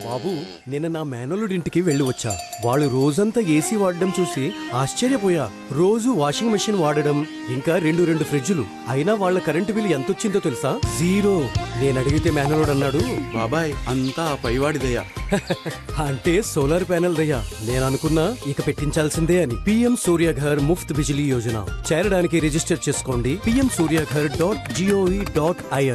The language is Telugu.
బాబు నిన్న నా మేనల్లుడింటికి వెళ్ళి వచ్చా. వాళ్ళు రోజంతా ఏసీ వాడడం చూసి ఆశ్చర్యపోయా. రోజు వాషింగ్ మెషిన్ వాడడం, ఇంకా రెండు ఫ్రిడ్జులు. అయినా వాళ్ళ కరెంటు బిల్ ఎంతొచ్చిందో తెలుసా? జీరో. నేను అడిగితే మేనల్లుడు అన్నాడు, బాబాయ్ అంతా ఆ పైవాడిదయ్యా. అంటే సోలార్ ప్యానెల్ దయ్యా. నేను అనుకున్నా ఇక పెట్టించాల్సిందే అని. పిఎం సూర్యఘర్ ముఫ్త్ బిజిలీ యోజన చేరడానికి రిజిస్టర్ చేసుకోండి. PMSuryaghar.gov.in